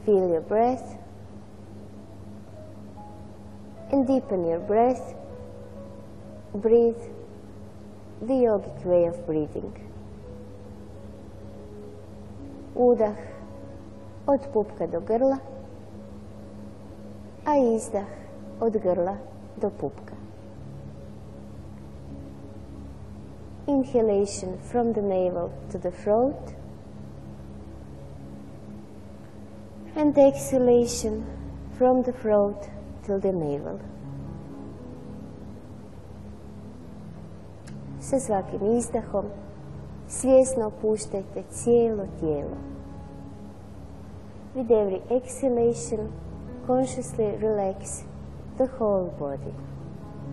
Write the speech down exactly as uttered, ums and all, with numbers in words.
feel your breath and deepen your breath. Breathe the yogic way of breathing. Udah od pupka do grla, a izdah od grla do pupka. Inhalation from the navel to the throat, and exhalation from the throat till the navel. Sa svakim izdahom svjesno opuštajte cijelo tijelo. With every exhalation, consciously relax the whole body.